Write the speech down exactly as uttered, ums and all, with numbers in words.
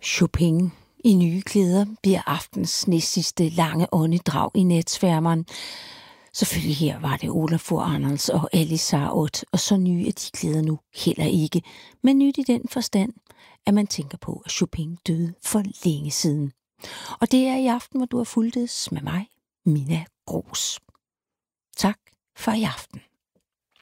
Chopin i nye klæder bliver aftens næstsidste lange åndedrag i natsværmeren. Selvfølgelig her var det Olafur Arnalds og Alice Sarauth, og så nye er de klæder nu heller ikke. Men nyt i den forstand, at man tænker på, at Chopin døde for længe siden. Og det er i aften, hvor du har fulgtes med mig, Mina Gros. Tak for i aften.